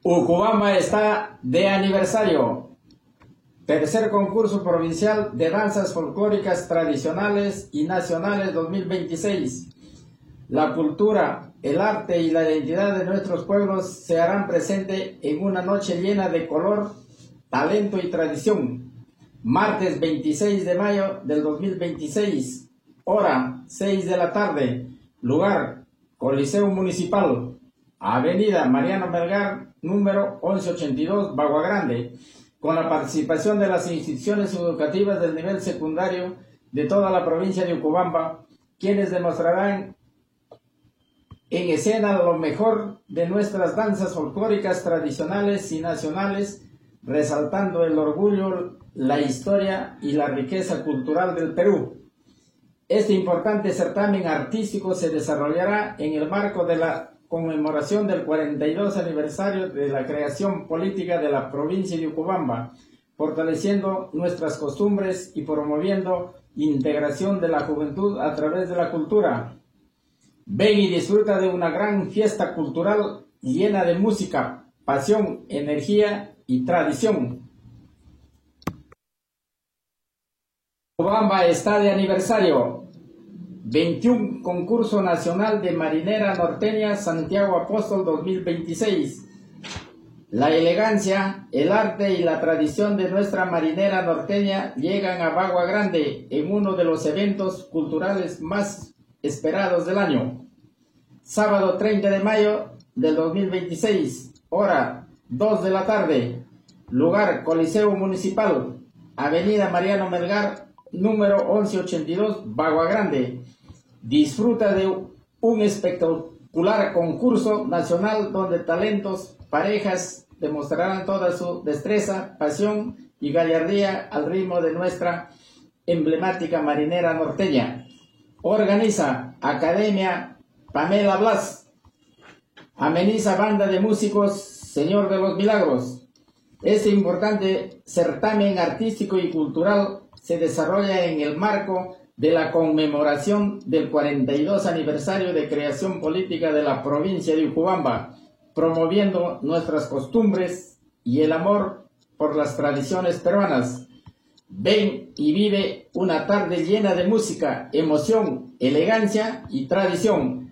Ucubamba está de aniversario. Tercer concurso provincial de danzas folclóricas tradicionales y nacionales 2026. La cultura, el arte y la identidad de nuestros pueblos se harán presente en una noche llena de color, talento y tradición. Martes 26 de mayo del 2026, hora 6 de la tarde, lugar Coliseo Municipal, Avenida Mariano Melgar, número 1182, Bagua Grande, con la participación de las instituciones educativas del nivel secundario de toda la provincia de Ucubamba, quienes demostrarán en escena lo mejor de nuestras danzas folclóricas tradicionales y nacionales, resaltando el orgullo, la historia y la riqueza cultural del Perú. Este importante certamen artístico se desarrollará en el marco de la conmemoración del 42 aniversario de la creación política de la provincia de Ucubamba, fortaleciendo nuestras costumbres y promoviendo integración de la juventud a través de la cultura. Ven y disfruta de una gran fiesta cultural llena de música, pasión, energía y tradición. Ucubamba está de aniversario. 21 Concurso Nacional de Marinera Norteña Santiago Apóstol 2026. La elegancia, el arte y la tradición de nuestra marinera norteña llegan a Bagua Grande en uno de los eventos culturales más esperados del año. Sábado 30 de mayo del 2026, hora 2 de la tarde, lugar Coliseo Municipal, Avenida Mariano Melgar, número 1182, Bagua Grande. Disfruta de un espectacular concurso nacional donde talentos, parejas demostrarán toda su destreza, pasión y gallardía al ritmo de nuestra emblemática marinera norteña. Organiza Academia Pamela Blas. Ameniza Banda de Músicos Señor de los Milagros. Este importante certamen artístico y cultural se desarrolla en el marco de la conmemoración del 42 aniversario de creación política de la provincia de Ucubamba, promoviendo nuestras costumbres y el amor por las tradiciones peruanas. Ven y vive una tarde llena de música, emoción, elegancia y tradición.